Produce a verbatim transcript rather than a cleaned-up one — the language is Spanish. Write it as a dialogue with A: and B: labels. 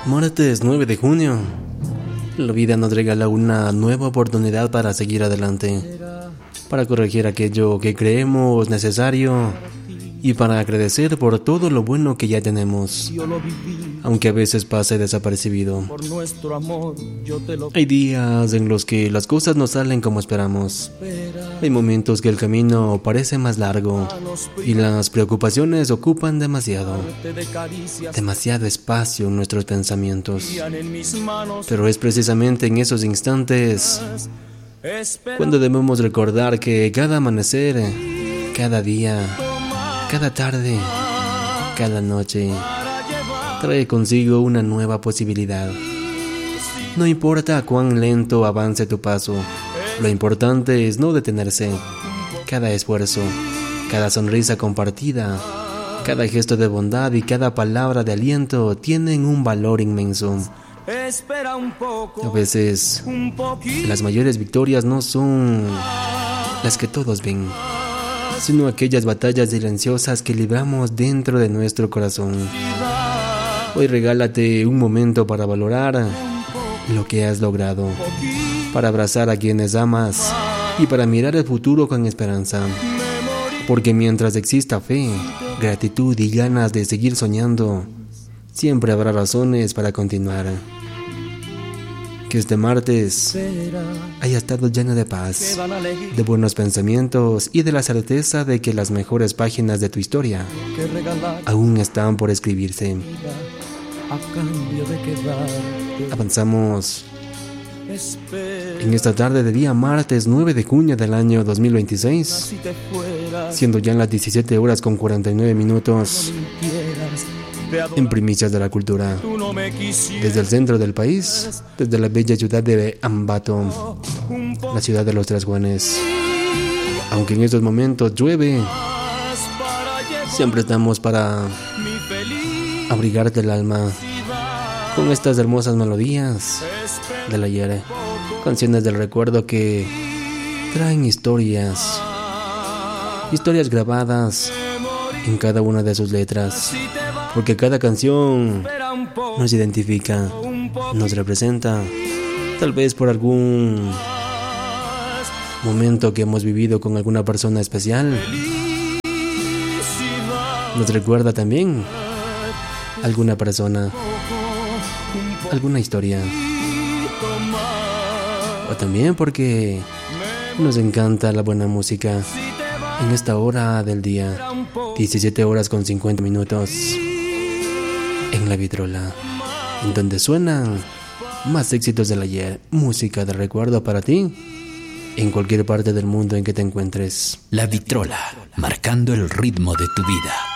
A: Martes nueve de junio. La vida nos regala una nueva oportunidad para seguir adelante, para corregir aquello que creemos necesario y para agradecer por todo lo bueno que ya tenemos, aunque a veces pase desapercibido. Hay días en los que las cosas no salen como esperamos. Hay momentos que el camino parece más largo y las preocupaciones ocupan demasiado, demasiado espacio en nuestros pensamientos. Pero es precisamente en esos instantes cuando debemos recordar que cada amanecer, cada día, cada tarde, cada noche trae consigo una nueva posibilidad. No importa cuán lento avance tu paso, lo importante es no detenerse. Cada esfuerzo, cada sonrisa compartida, cada gesto de bondad y cada palabra de aliento tienen un valor inmenso. A veces, las mayores victorias no son las que todos ven, sino aquellas batallas silenciosas que libramos dentro de nuestro corazón. Hoy regálate un momento para valorar lo que has logrado, para abrazar a quienes amas y para mirar el futuro con esperanza. Porque mientras exista fe, gratitud y ganas de seguir soñando, siempre habrá razones para continuar. Que este martes haya estado lleno de paz, de buenos pensamientos y de la certeza de que las mejores páginas de tu historia aún están por escribirse. Avanzamos en esta tarde de día martes nueve de junio del año dos mil veintiséis, siendo ya en las diecisiete horas con cuarenta y nueve minutos. En Primicias de la Cultura, desde el centro del país, desde la bella ciudad de Ambato, la ciudad de los Tres Juanes. Aunque en estos momentos llueve, siempre estamos para abrigarte el alma con estas hermosas melodías del ayer, canciones del recuerdo que traen historias, historias grabadas en cada una de sus letras. Porque cada canción nos identifica, nos representa, tal vez por algún momento que hemos vivido con alguna persona especial. Nos recuerda también alguna persona, alguna historia. O también porque nos encanta la buena música en esta hora del día, diecisiete horas con cincuenta minutos. En La Vitrola, en donde suenan más éxitos del ayer, música de recuerdo para ti, en cualquier parte del mundo en que te encuentres.
B: La Vitrola, marcando el ritmo de tu vida.